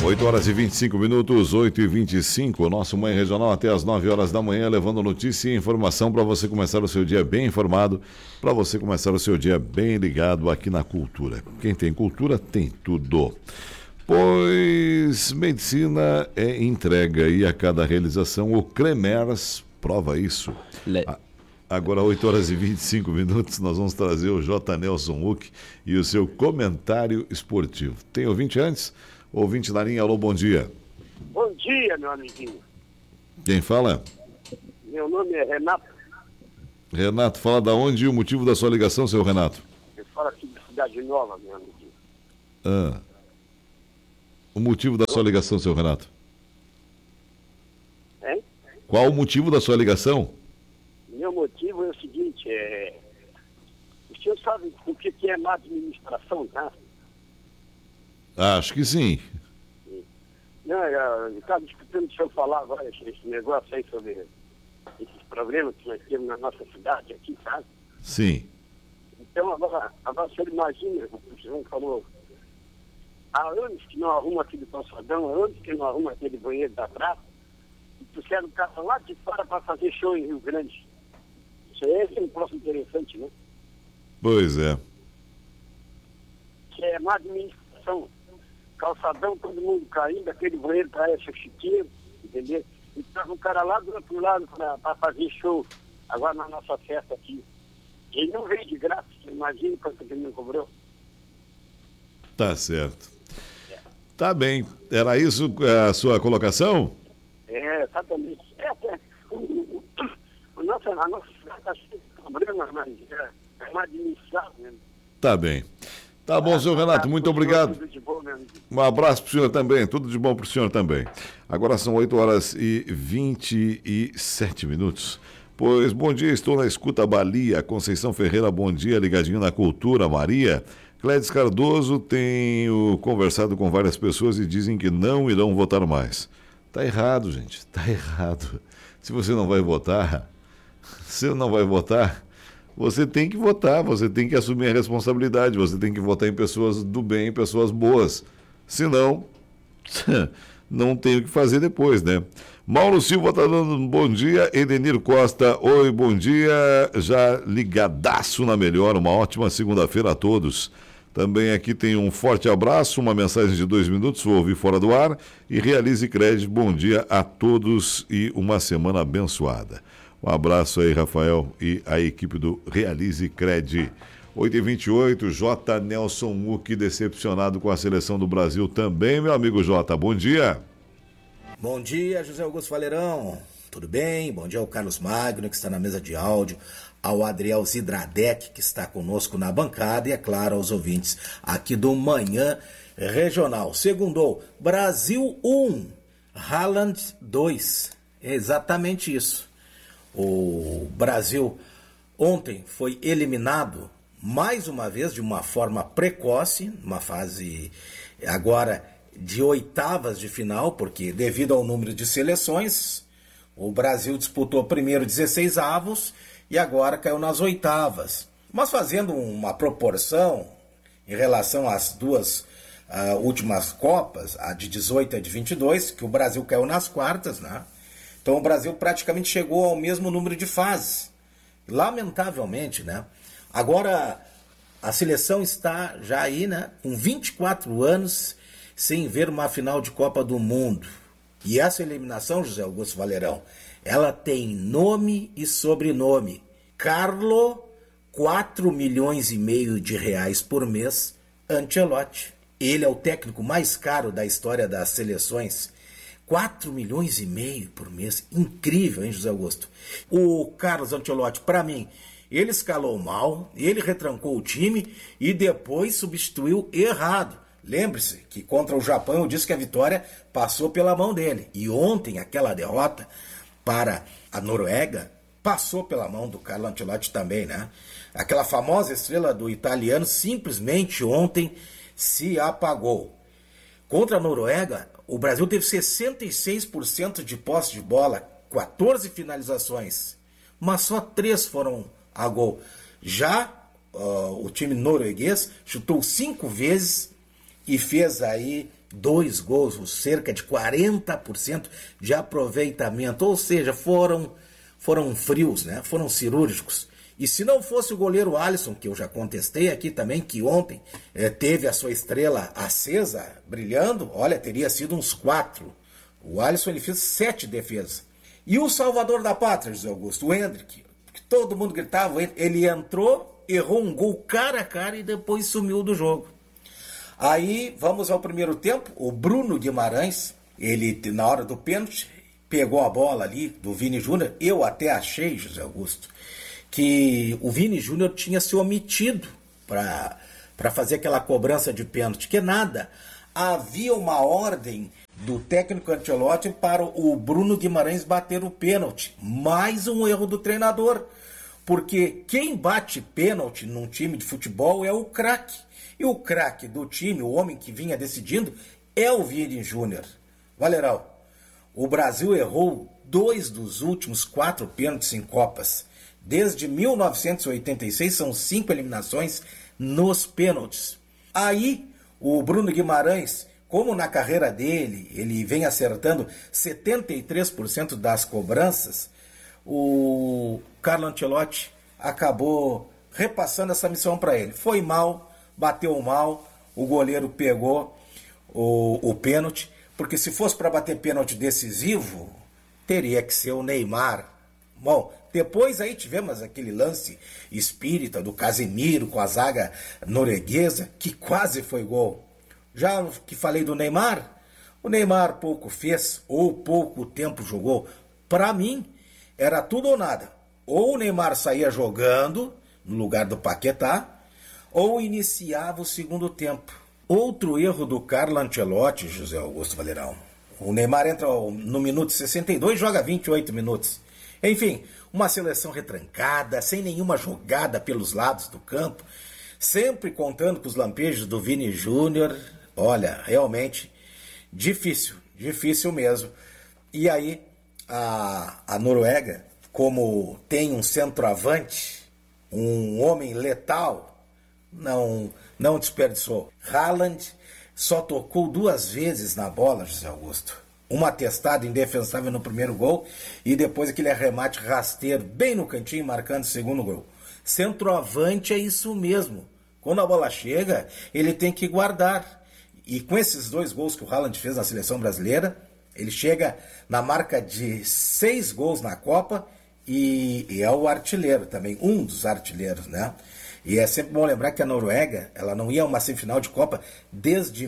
8 horas e 25 minutos, 8 e 25. O nosso Manhã Regional até as 9 horas da manhã, levando notícia e informação para você começar o seu dia bem informado, para você começar o seu dia bem ligado aqui na cultura. Quem tem cultura tem tudo. Pois medicina é entrega e a cada realização o CREMERS prova isso. Agora, 8 horas e 25 minutos, nós vamos trazer o J. Nelson Huck e o seu comentário esportivo. Tem ouvinte antes? Ouvinte na linha, alô, bom dia. Bom dia, meu amiguinho. Quem fala? Meu nome é Renato. Renato, fala da onde e o motivo da sua ligação, seu Renato? Eu falo aqui de Cidade Nova, meu amiguinho. O motivo da sua ligação, seu Renato? Hein? Qual o motivo da sua ligação? Meu motivo é o seguinte, o senhor sabe o que é má administração, tá? Acho que sim. Não, eu estava escutando o senhor falar agora esse negócio aí sobre esses problemas que nós temos na nossa cidade aqui, sabe? Sim. Então, agora o senhor imagina, o senhor falou, há anos que não arruma aquele calçadão, há anos que não arruma aquele banheiro da praça, e trouxeram o cara lá de fora para fazer show em Rio Grande. Isso aí é um próximo interessante, né? Pois é. Que é má administração. Calçadão, todo mundo caindo, aquele banheiro parece chiqueiro, entendeu? E tava um cara lá do outro lado para fazer show, agora na nossa festa aqui. Ele não veio de graça, imagina quanto ele não cobrou. Tá certo. Tá bem. Era isso a sua colocação? Exatamente. A nossa cidade está cheia de problemas, mas é má administrado mesmo. Tá bem. Tá bom, senhor Renato, muito obrigado. Um abraço para o senhor também, tudo de bom para o senhor também. Agora são 8 horas e 27 minutos. Pois, bom dia, estou na escuta Balia, Conceição Ferreira, bom dia, ligadinho na cultura, Maria. Clédis Cardoso, tenho conversado com várias pessoas e dizem que não irão votar mais. Tá errado, gente, tá errado. Se você não vai votar, você tem que votar, você tem que assumir a responsabilidade, você tem que votar em pessoas do bem, pessoas boas. Senão, não tem o que fazer depois, né? Mauro Silva está dando um bom dia. Edenir Costa, oi, bom dia. Já ligadaço na melhor, uma ótima segunda-feira a todos. Também aqui tem um forte abraço, uma mensagem de 2 minutos, vou ouvir fora do ar. E Realize Crédito, bom dia a todos e uma semana abençoada. Um abraço aí, Rafael, e a equipe do Realize Cred. 8h28, J. Nelson Huck, decepcionado com a seleção do Brasil também, meu amigo J. Bom dia. Bom dia, José Augusto Valerão. Tudo bem? Bom dia ao Carlos Magno, que está na mesa de áudio, ao Adriel Zidradec, que está conosco na bancada, e, é claro, aos ouvintes aqui do Manhã Regional. Segundou, Brasil 1, Haaland 2. É exatamente isso. O Brasil ontem foi eliminado mais uma vez de uma forma precoce, uma fase agora de oitavas de final, porque devido ao número de seleções, o Brasil disputou primeiro 16 avos e agora caiu nas oitavas. Mas fazendo uma proporção em relação às duas últimas Copas, a de 18 e a de 22, que o Brasil caiu nas quartas, né? Então o Brasil praticamente chegou ao mesmo número de fases. Lamentavelmente, né? Agora a seleção está já aí, né? Com 24 anos sem ver uma final de Copa do Mundo. E essa eliminação, José Augusto Valerão, ela tem nome e sobrenome. Carlo, 4,5 milhões de reais por mês, Ancelotti. Ele é o técnico mais caro da história das seleções. 4,5 milhões por mês. Incrível, hein, José Augusto? O Carlos Ancelotti, para mim, ele escalou mal, ele retrancou o time e depois substituiu errado. Lembre-se que contra o Japão eu disse que a vitória passou pela mão dele. E ontem aquela derrota para a Noruega passou pela mão do Carlo Ancelotti também, né? Aquela famosa estrela do italiano simplesmente ontem se apagou. Contra a Noruega, o Brasil teve 66% de posse de bola, 14 finalizações, mas só 3 foram a gol. Já o time norueguês chutou 5 vezes e fez aí 2 gols, cerca de 40% de aproveitamento, ou seja, foram frios, né? Foram cirúrgicos. E se não fosse o goleiro Alisson, que eu já contestei aqui também, que ontem teve a sua estrela acesa, brilhando, olha, teria sido uns 4. O Alisson ele fez 7 defesas. E o salvador da pátria, José Augusto, o Hendrick, que todo mundo gritava, ele entrou, errou um gol cara a cara e depois sumiu do jogo. Aí, vamos ao primeiro tempo, o Bruno Guimarães, ele na hora do pênalti, pegou a bola ali do Vini Júnior. Eu até achei, José Augusto, que o Vini Júnior tinha se omitido para fazer aquela cobrança de pênalti, que nada. Havia uma ordem do técnico Ancelotti para o Bruno Guimarães bater o pênalti. Mais um erro do treinador, porque quem bate pênalti num time de futebol é o craque. E o craque do time, o homem que vinha decidindo, é o Vini Júnior. Valerão, o Brasil errou 2 dos últimos 4 pênaltis em Copas. Desde 1986 são 5 eliminações nos pênaltis. Aí o Bruno Guimarães, como na carreira dele, ele vem acertando 73% das cobranças, o Carlo Ancelotti acabou repassando essa missão para ele. Foi mal, bateu mal, o goleiro pegou o pênalti, porque se fosse para bater pênalti decisivo, teria que ser o Neymar. Bom, depois aí tivemos aquele lance espírita do Casemiro com a zaga norueguesa, que quase foi gol. Já que falei do Neymar, o Neymar pouco fez, ou pouco tempo jogou. Para mim, era tudo ou nada. Ou o Neymar saía jogando, no lugar do Paquetá, ou iniciava o segundo tempo. Outro erro do Carlo Ancelotti, José Augusto Valerão. O Neymar entra no minuto 62 e joga 28 minutos. Enfim, uma seleção retrancada, sem nenhuma jogada pelos lados do campo, sempre contando com os lampejos do Vini Júnior. Olha, realmente difícil mesmo. E aí, a Noruega, como tem um centroavante, um homem letal, não desperdiçou. Haaland só tocou 2 vezes na bola, José Augusto. Uma atestada indefensável no primeiro gol e depois aquele arremate rasteiro bem no cantinho, marcando o segundo gol. Centroavante é isso mesmo. Quando a bola chega, ele tem que guardar. E com esses 2 gols que o Haaland fez na seleção brasileira, ele chega na marca de 6 gols na Copa e é o artilheiro também, um dos artilheiros, né? E é sempre bom lembrar que a Noruega, ela não ia a uma semifinal de Copa desde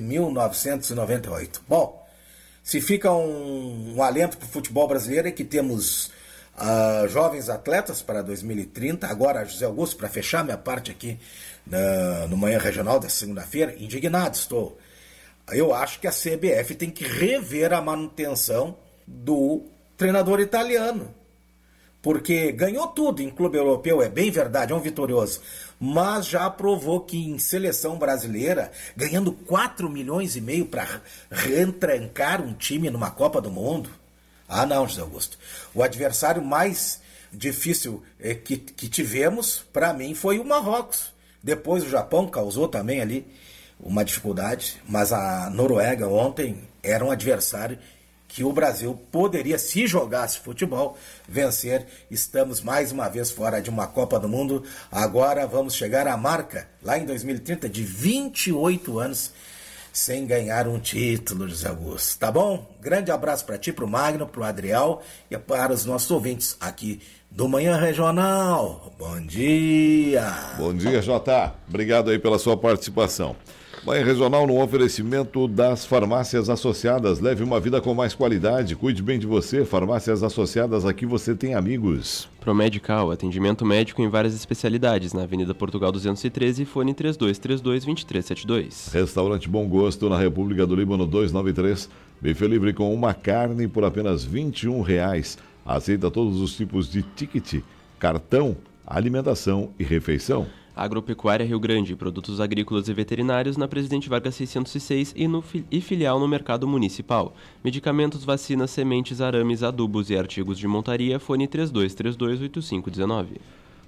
1998. Bom, se fica um alento para o futebol brasileiro é que temos jovens atletas para 2030. Agora, José Augusto, para fechar minha parte aqui no Manhã Regional da segunda-feira, indignado estou. Eu acho que a CBF tem que rever a manutenção do treinador italiano. Porque ganhou tudo em clube europeu, é bem verdade, é um vitorioso. Mas já provou que em seleção brasileira, ganhando 4,5 milhões para reentrancar um time numa Copa do Mundo. Ah não, José Augusto. O adversário mais difícil que tivemos, para mim, foi o Marrocos. Depois o Japão causou também ali uma dificuldade. Mas a Noruega ontem era um adversário que o Brasil poderia, se jogasse futebol, vencer. Estamos mais uma vez fora de uma Copa do Mundo. Agora vamos chegar à marca, lá em 2030, de 28 anos sem ganhar um título, José Augusto. Tá bom? Grande abraço para ti, para o Magno, para o Adriel e para os nossos ouvintes aqui do Manhã Regional. Bom dia! Bom dia, Jota. Obrigado aí pela sua participação. Manhã Regional no oferecimento das farmácias associadas. Leve uma vida com mais qualidade. Cuide bem de você. Farmácias associadas, aqui você tem amigos. Promedical, atendimento médico em várias especialidades. Na Avenida Portugal 213, fone 3232-2372. Restaurante Bom Gosto, na República do Líbano 293. Bife livre com uma carne por apenas R$21. Aceita todos os tipos de ticket, cartão, alimentação e refeição. Agropecuária Rio Grande, produtos agrícolas e veterinários na Presidente Vargas 606 e filial no Mercado Municipal. Medicamentos, vacinas, sementes, arames, adubos e artigos de montaria, fone 3232-8519.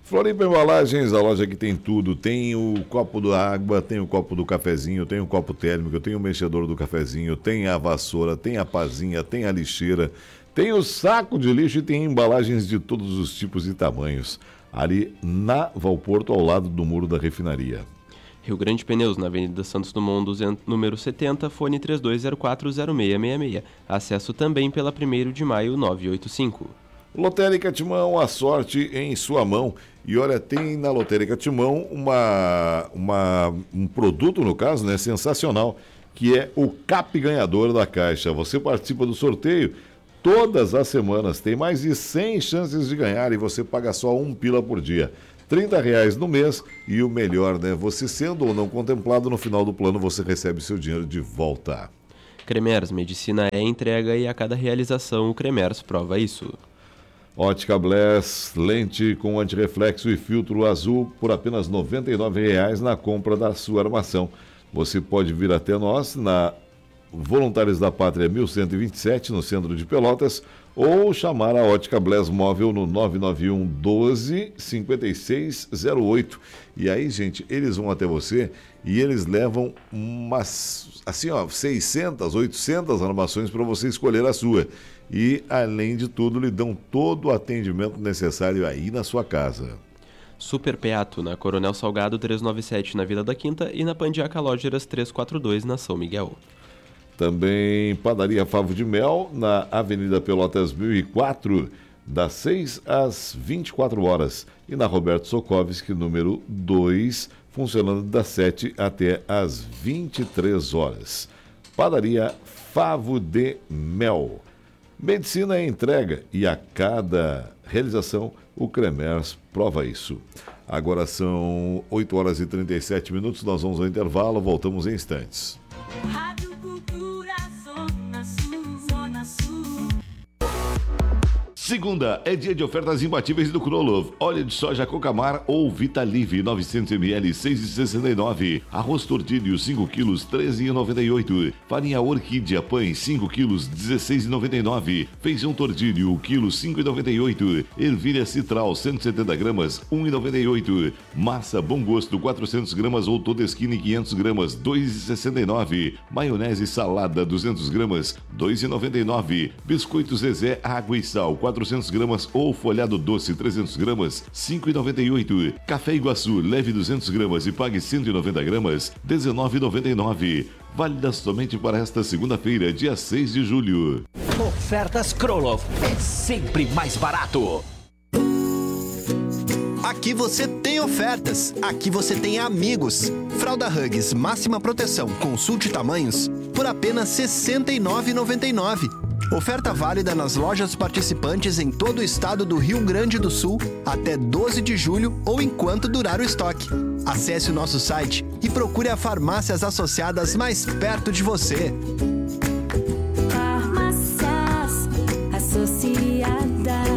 Floripa Embalagens, a loja que tem tudo. Tem o copo da água, tem o copo do cafezinho, tem o copo térmico, tem o mexedor do cafezinho, tem a vassoura, tem a pazinha, tem a lixeira, tem o saco de lixo e tem embalagens de todos os tipos e tamanhos. Ali na Valporto, ao lado do muro da refinaria. Rio Grande Pneus, na Avenida Santos Dumont, número 70, fone 32040666. Acesso também pela 1º de maio 985. Lotérica Timão, a sorte em sua mão. E olha, tem na Lotérica Timão um produto, no caso, né, sensacional, que é o CAP Ganhador da Caixa. Você participa do sorteio todas as semanas, tem mais de 100 chances de ganhar e você paga só 1 pila por dia. R$30 no mês e o melhor, né? Você sendo ou não contemplado, no final do plano você recebe seu dinheiro de volta. Cremers, medicina é entrega e a cada realização o Cremers prova isso. Ótica Bless, lente com antirreflexo e filtro azul por apenas R$ 99,00 na compra da sua armação. Você pode vir até nós na Voluntários da Pátria 1127, no centro de Pelotas, ou chamar a Ótica Bless Móvel no 991 12 5608. E aí, gente, eles vão até você e eles levam umas, assim, 600, 800 armações para você escolher a sua. E, além de tudo, lhe dão todo o atendimento necessário aí na sua casa. Super Peato, na Coronel Salgado 397, na Vila da Quinta, e na Pandiaca Lógeras 342, na São Miguel. Também Padaria Favo de Mel, na Avenida Pelotas 1004, das 6 às 24 horas. E na Roberto Sokovski, número 2, funcionando das 7 até às 23 horas. Padaria Favo de Mel. Medicina é entrega e a cada realização o Cremers prova isso. Agora são 8 horas e 37 minutos, nós vamos ao intervalo, voltamos em instantes. Rádio Cultura Zona Sul, Zona Sul. Segunda é dia de ofertas imbatíveis do Krolov. Óleo de soja Cocamar ou Vitalive 900ml 6,69. Arroz tortilho 5 kg 13,98. Farinha Orquídea Pães 5 kg 16,99. Feijão tortilho quilo 5,98. Ervilha Citral 170 gramas 1,98. Massa Bom Gosto 400 gramas ou Todeskine 500 gramas 2,69. Maionese Salada 200 gramas 2,99. Biscoito Zezé Água e Sal 400 gramas ou folhado doce 300 gramas, 5,98. Café Iguaçu, leve 200 gramas e pague 190 gramas, 19,99. Válida somente para esta segunda-feira, dia 6 de julho. Ofertas Krolov é sempre mais barato. Aqui você tem ofertas, aqui você tem amigos. Fralda Huggies máxima proteção, consulte tamanhos, por apenas R$ 69,99. Oferta válida nas lojas participantes em todo o estado do Rio Grande do Sul até 12 de julho ou enquanto durar o estoque. Acesse o nosso site e procure a farmácias associadas mais perto de você. Farmácias Associadas.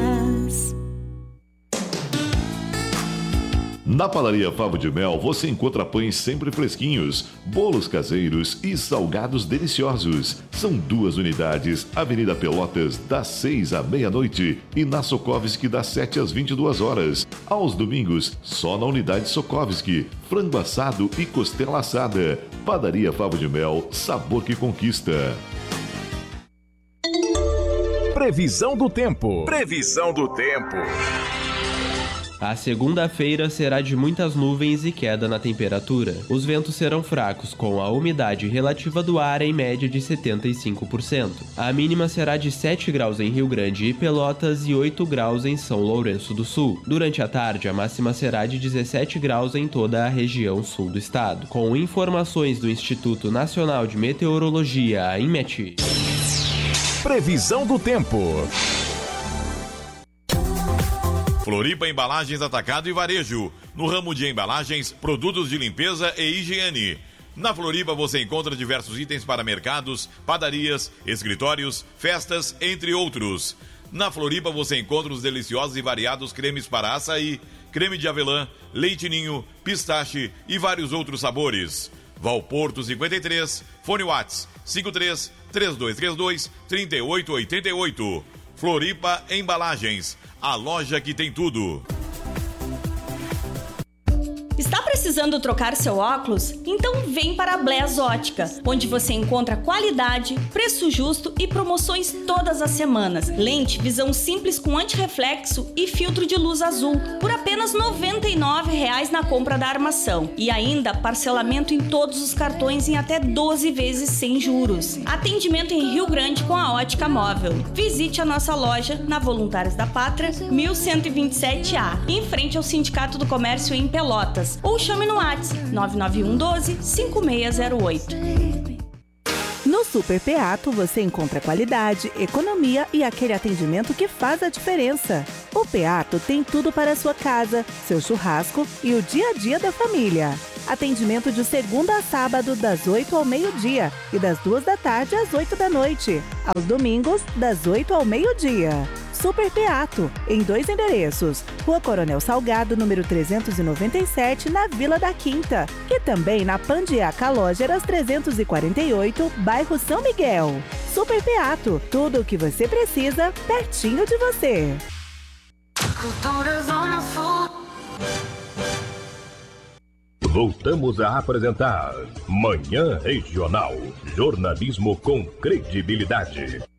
Na Padaria Favo de Mel você encontra pães sempre fresquinhos, bolos caseiros e salgados deliciosos. São 2 unidades, Avenida Pelotas, das 6 à meia-noite e na Sokovski, das 7 às 22 horas. Aos domingos, só na unidade Sokovski, frango assado e costela assada. Padaria Favo de Mel, sabor que conquista. Previsão do tempo. Previsão do tempo. A segunda-feira será de muitas nuvens e queda na temperatura. Os ventos serão fracos, com a umidade relativa do ar em média de 75%. A mínima será de 7 graus em Rio Grande e Pelotas e 8 graus em São Lourenço do Sul. Durante a tarde, a máxima será de 17 graus em toda a região sul do estado. Com informações do Instituto Nacional de Meteorologia, a INMET. Previsão do tempo. Floripa Embalagens Atacado e Varejo. No ramo de embalagens, produtos de limpeza e higiene. Na Floripa você encontra diversos itens para mercados, padarias, escritórios, festas, entre outros. Na Floripa você encontra os deliciosos e variados cremes para açaí, creme de avelã, leite ninho, pistache e vários outros sabores. Valporto 53, fone Whats 53 3232 3888. Floripa Embalagens, a loja que tem tudo. Está precisando trocar seu óculos? Então vem para a Blés Ótica, onde você encontra qualidade, preço justo e promoções todas as semanas. Lente visão simples com antirreflexo e filtro de luz azul por apenas R$ 99,00 na compra da armação. E ainda parcelamento em todos os cartões em até 12 vezes sem juros. Atendimento em Rio Grande com a Ótica Móvel. Visite a nossa loja na Voluntários da Pátria, 1127A, em frente ao Sindicato do Comércio em Pelotas. Ou chame no WhatsApp 991 12 5608. No Super Peato você encontra qualidade, economia e aquele atendimento que faz a diferença. O Peato tem tudo para a sua casa, seu churrasco e o dia a dia da família. Atendimento de segunda a sábado, das 8 ao meio-dia e das 2 da tarde às 8 da noite. Aos domingos, das 8 ao meio-dia. Super Peato, em 2 endereços. Rua Coronel Salgado, número 397, na Vila da Quinta. E também na Pandiaca Lógeras 348, bairro São Miguel. Super Peato, tudo o que você precisa, pertinho de você. Cultura Zona Sul. Voltamos a apresentar Manhã Regional. Jornalismo com credibilidade.